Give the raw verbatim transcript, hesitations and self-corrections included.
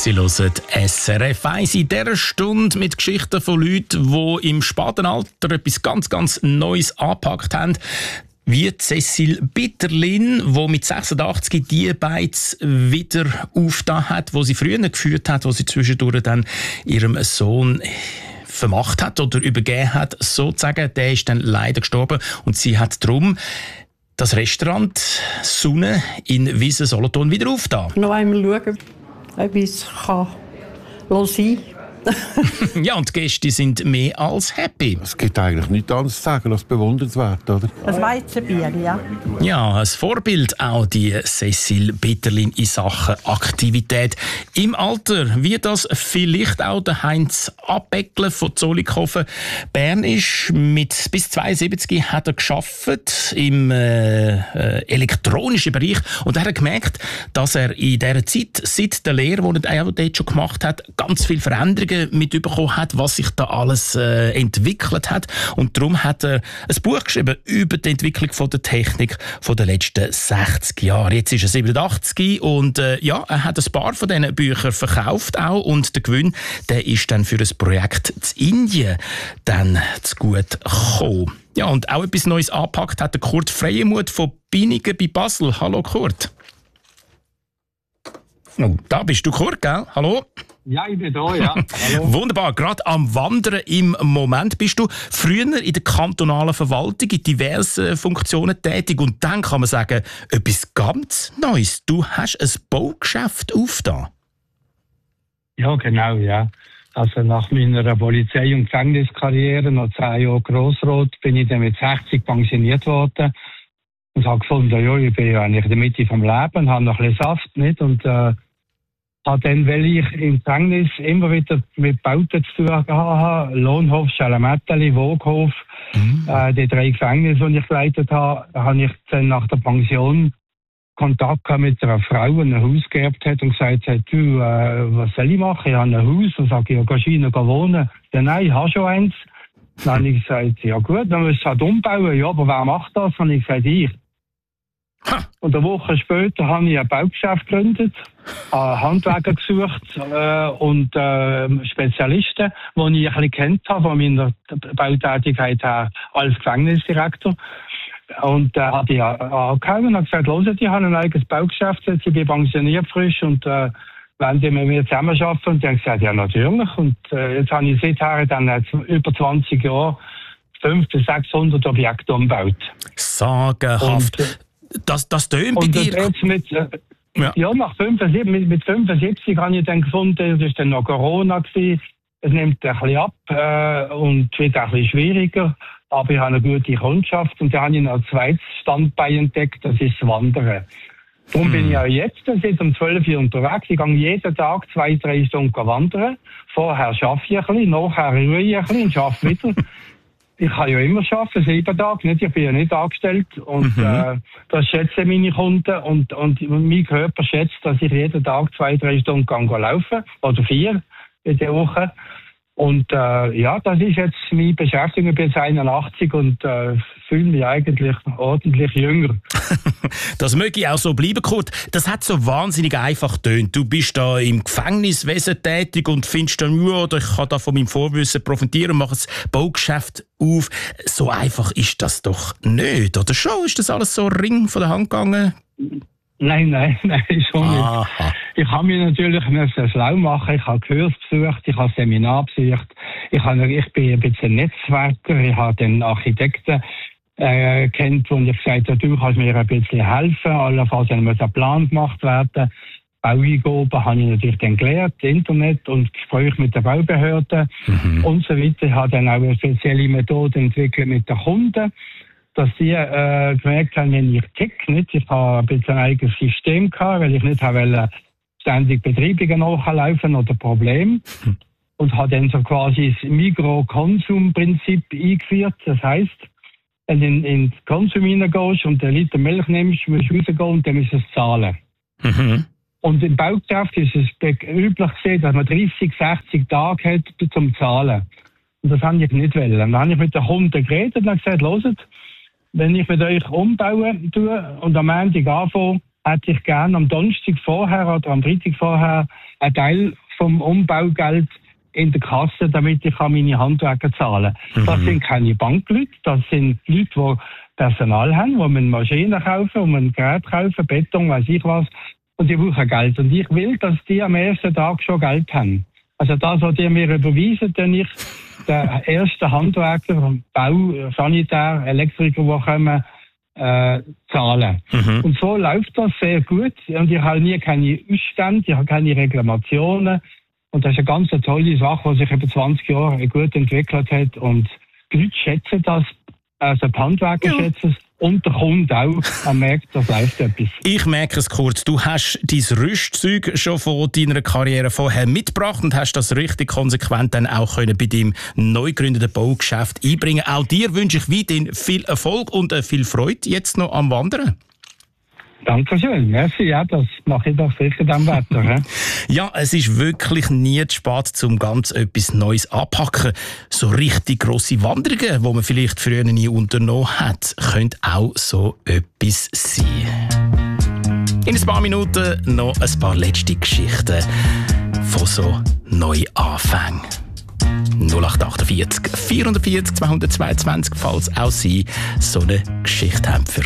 Sie hören S R F eins in dieser Stunde mit Geschichten von Leuten, die im späten Alter etwas ganz, ganz Neues angepackt haben. Wie Cecil Bitterlin, die mit sechsundachtzig die Beiz wieder aufgetan hat, die sie früher geführt hat, wo sie zwischendurch dann ihrem Sohn vermacht hat oder übergeben hat, sozusagen. Der ist dann leider gestorben und sie hat darum das Restaurant Sonne in Wiesen-Solothurn wieder aufgetan. Noch einmal schauen, ob es kann sein kann. Ja, und die Gäste sind mehr als happy. Es gibt eigentlich nichts anderes zu sagen als bewundernswert, oder? Ein Weizenbier, ja. Ja, ein Vorbild auch die Cecil Bitterlin in Sachen Aktivität. Im Alter, wie das vielleicht auch der Heinz Abbeckle von Zollikofen Bern ist. Mit bis zweiundsiebzig hat er gearbeitet im äh, äh, elektronischen Bereich und er hat gemerkt, dass er in dieser Zeit, seit der Lehre, die er dort schon gemacht hat, ganz viele Veränderungen mitbekommen hat, was sich da alles äh, entwickelt hat. Und darum hat er ein Buch geschrieben über die Entwicklung von der Technik von den letzten sechzig Jahren. Jetzt ist er siebenundachtzig und äh, ja, er hat ein paar von diesen Büchern verkauft auch und der Gewinn, der ist dann für ein Projekt in Indien dann zu gut gekommen. Ja, und auch etwas Neues angepackt hat der Kurt Freiemuth von Binigen bei Basel. Hallo Kurt. Oh, da bist du, Kurt, gell? Hallo? Ja, ich bin da, ja. Hallo. Wunderbar. Gerade am Wandern im Moment bist du früher in der kantonalen Verwaltung in diversen Funktionen tätig und dann kann man sagen, etwas ganz Neues. Du hast ein Baugeschäft aufgetan. Ja, genau, ja. Also nach meiner Polizei- und Gefängniskarriere, nach zehn Jahren Grossrot, bin ich dann mit sechzig pensioniert worden und habe gefunden, ja, ich bin ja eigentlich in der Mitte vom Leben, habe noch ein bisschen Saft, nicht? Und äh, habe dann, weil ich im Gefängnis immer wieder mit Bauten zu tun hatte, Lohnhof, Schalametteli, Woghof, mhm. äh, die drei Gefängnisse, die ich geleitet habe, habe ich dann nach der Pension Kontakt gehabt mit einer Frau, die ein Haus geerbt hat und gesagt hat, du, äh, was soll ich machen? Ich habe ein Haus. Und sage ich, ja, gehst du rein, geh wohnen? Ja, nein, ich habe schon eins. Dann habe ich gesagt, ja gut, dann müssen wir es halt umbauen. Ja, aber wer macht das? Dann habe ich gesagt, ich. Und eine Woche später habe ich ein Baugeschäft gegründet, habe Handwerker gesucht äh, und äh, Spezialisten, die ich ein bisschen kennt habe von meiner Bautätigkeit her als Gefängnisdirektor. Und da äh, habe ich angehauen und habe gesagt, hört, ich habe ein eigenes Baugeschäft, jetzt ich bin pensioniert frisch und äh, wollen die mit mir zusammenarbeiten? Und die haben gesagt, ja natürlich. Und äh, jetzt habe ich seither dann äh, über zwanzig Jahre fünfhundert bis sechshundert Objekte umgebaut. Sagenhaft. Und, Das, das tönt bei dir. Jetzt mit, äh, ja. ja, nach fünfundsiebzig, mit, mit fünfundsiebzig habe ich dann gefunden, das war dann noch Corona gewesen. Es nimmt ein bisschen ab äh, und wird auch ein bisschen schwieriger. Aber ich habe eine gute Kundschaft und dann habe ich noch ein zweites Standbein entdeckt, das ist das Wandern. Darum hm. bin ich auch jetzt seit um zwölf Uhr unterwegs. Ich gehe jeden Tag zwei, drei Stunden wandern. Vorher arbeite ich ein bisschen, nachher ruhe ich ein bisschen und arbeite wieder. Ich kann ja immer arbeiten, sieben Tage, nicht? Ich bin ja nicht angestellt. Und mhm. äh, das schätzen meine Kunden. Und, und mein Körper schätzt, dass ich jeden Tag zwei, drei Stunden kann laufen oder vier in der Woche. Und äh, ja, das ist jetzt meine Beschäftigung. Ich bin jetzt einundachtzig und äh, fühle mich eigentlich ordentlich jünger. Das möge ich auch so bleiben, Kurt. Das hat so wahnsinnig einfach getönt. Du bist da im Gefängniswesen tätig und findest dann, ja, ich kann da von meinem Vorwissen profitieren und mache ein Baugeschäft auf. So einfach ist das doch nicht, oder schon? Ist das alles so Ring von der Hand gegangen? Nein, nein, nein, schon Aha. nicht. Ich habe mich natürlich müssen schlau machen. Ich habe Kurs besucht, ich habe Seminar besucht. Ich, habe, ich bin ein bisschen Netzwerker. Ich habe den Architekten äh, kennt, wo ich gesagt habe, du kannst mir ein bisschen helfen. Allenfalls muss ein Plan gemacht werden. Baueingaben habe ich natürlich dann gelernt, Internet und Gespräche mit der Baubehörde mhm. und so weiter. Ich habe dann auch eine spezielle Methode entwickelt mit den Kunden, dass die äh, gemerkt haben, wenn ich tick nicht, ich habe ein bisschen ein eigenes System gehabt, weil ich nicht wollte ständig Betriebungen nachlaufen oder Probleme. Hm. Und habe dann so quasi das Mikro-Konsum-Prinzip eingeführt. Das heisst, wenn du in, in den Konsum hineingehst und einen Liter Milch nimmst, musst du rausgehen und dann musst du es zahlen. Mhm. Und im Baugeschäft ist es üblich gesehen, dass man dreißig, sechzig Tage hat zum Zahlen. Und das habe ich nicht wollen. Dann habe ich mit den Kunden geredet und gesagt, hört, wenn ich mit euch umbauen tue und am Montag anfange, hätte ich gerne am Donnerstag vorher oder am Freitag vorher einen Teil vom Umbaugeld in der Kasse, damit ich meine Handwerker zahlen kann. Mhm. Das sind keine Bankleute, das sind Leute, die Personal haben, die man Maschinen kaufen, die man Geräte kaufen, Beton, weiß ich was, und die brauchen Geld. Und ich will, dass die am ersten Tag schon Geld haben. Also das, was die mir überweisen, dann ich den ersten Handwerker, Bau, Sanitär, Elektriker, die kommen, äh, zahlen. Mhm. Und so läuft das sehr gut. Und ich habe nie keine Ausstände, ich habe keine Reklamationen. Und das ist eine ganz tolle Sache, die sich über zwanzig Jahre gut entwickelt hat. Und die Leute schätzen das, also die Handwerker ja. schätzen es. Und der Kunde auch. Man merkt, das läuft etwas. Ich merke es kurz. Du hast dein Rüstzeug schon von deiner Karriere vorher mitgebracht und hast das richtig konsequent dann auch können bei deinem neu gegründeten Baugeschäft einbringen. Auch dir wünsche ich weiterhin viel Erfolg und viel Freude jetzt noch am Wandern. Dankeschön. Merci, ja, das mache ich doch sicher dem Wetter. Ja, es ist wirklich nie zu spät, um ganz etwas Neues anpacken. So richtig grosse Wanderungen, die man vielleicht früher nie unternommen hat, können auch so etwas sein. In ein paar Minuten noch ein paar letzte Geschichten von so Neuanfängen. null acht acht vier, vierhundertvierzig, zweihundertzweiundzwanzig, falls auch Sie so eine Geschichte haben für